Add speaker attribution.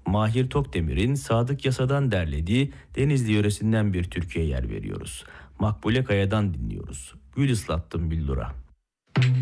Speaker 1: Mahir Tokdemir'in Sadık Yasa'dan derlediği Denizli yöresinden bir türküye yer veriyoruz. Makbule Kaya'dan dinliyoruz. Gül ıslattım billura.